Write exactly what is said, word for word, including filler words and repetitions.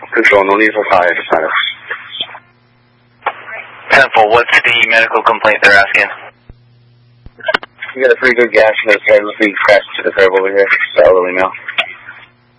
Control, no need for fire, just matter. Temple, what's the medical complaint they're asking? You got a pretty good gash in the head. Looks like you crashed to the curb over here. It's elderly now.